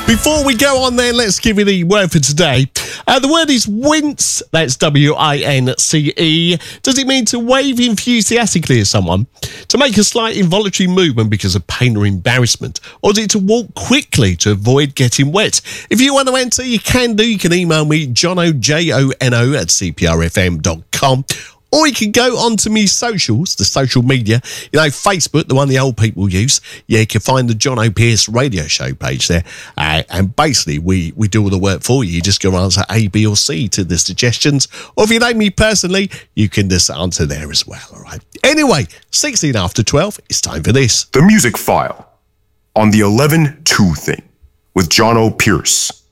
Before we go on then, let's give you the word for today. The word is wince. That's W-I-N-C-E. Does it mean to wave enthusiastically at someone? To make a slight involuntary movement because of pain or embarrassment? Or is it to walk quickly to avoid getting wet? If you want to enter, you can do. You can email me, Jono, J-O-N-O, at cprfm.com. Or you can go onto me socials, the social media, Facebook, the one the old people use. Yeah, you can find the John O'Pearce radio show page there. And basically, we do all the work for you. You just go answer A, B or C to the suggestions. Or if you know me personally, you can just answer there as well, all right? Anyway, 16 after 12, it's time for this. The Music File on the 11-2 thing with John O'Pearce.